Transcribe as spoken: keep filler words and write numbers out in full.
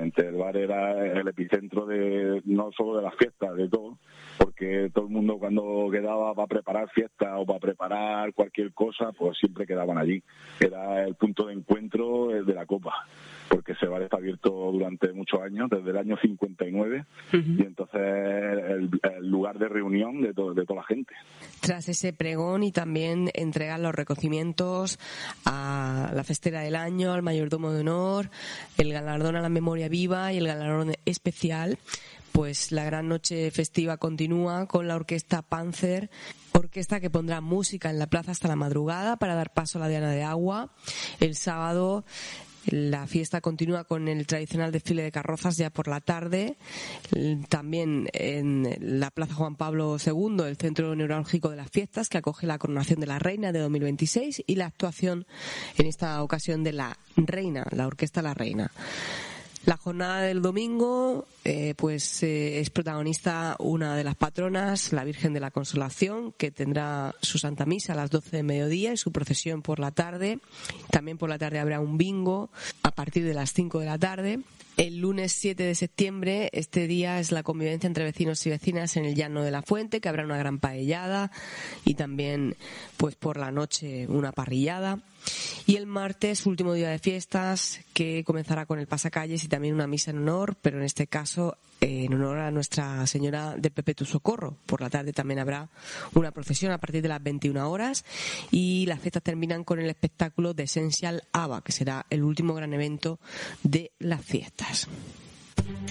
efectivamente, el bar era el epicentro de no solo de las fiestas, de todo, porque todo el mundo cuando quedaba para preparar fiestas o para preparar cualquier cosa, pues siempre quedaban allí. Era el punto de encuentro de la copa, porque ese bar está abierto durante muchos años, desde el año cincuenta y nueve, uh-huh. y entonces el, el lugar de reunión de, to, de toda la gente. Tras ese pregón y también entregan los reconocimientos a la festera del año, al mayordomo de honor, el galardón a la memoria viva y el galardón especial, pues la gran noche festiva continúa con la orquesta Panzer, orquesta que pondrá música en la plaza hasta la madrugada para dar paso a la Diana de Agua. El sábado la fiesta continúa con el tradicional desfile de carrozas ya por la tarde. También en la Plaza Juan Pablo segundo, el centro neurálgico de las fiestas, que acoge la coronación de la Reina de dos mil veintiséis y la actuación en esta ocasión de la Reina, la Orquesta La Reina. La jornada del domingo eh, pues eh, es protagonista una de las patronas, la Virgen de la Consolación, que tendrá su Santa Misa a las doce de mediodía y su procesión por la tarde. También por la tarde habrá un bingo a partir de las cinco de la tarde. El lunes siete de septiembre, este día es la convivencia entre vecinos y vecinas en el Llano de la Fuente, que habrá una gran paellada y también pues por la noche una parrillada. Y el martes, último día de fiestas, que comenzará con el pasacalles y también una misa en honor, pero en este caso eh, en honor a Nuestra Señora del Perpetuo Socorro. Por la tarde también habrá una procesión a partir de las veintiuna horas y las fiestas terminan con el espectáculo de Essential ABBA, que será el último gran evento de las fiestas.